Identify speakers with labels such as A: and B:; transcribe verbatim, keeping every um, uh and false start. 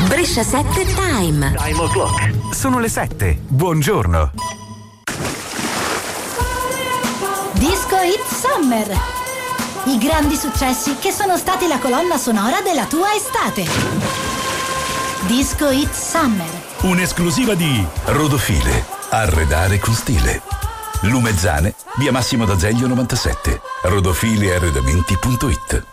A: Brescia sette Time.
B: Time o'clock. Sono le sette. Buongiorno.
C: Disco Hit Summer. I grandi successi che sono stati la colonna sonora della tua estate. Disco Hit Summer.
D: Un'esclusiva di Rodofile. Arredare con stile. Lumezzane, via Massimo d'Azeglio novantasette. rodofile arredamenti punto it.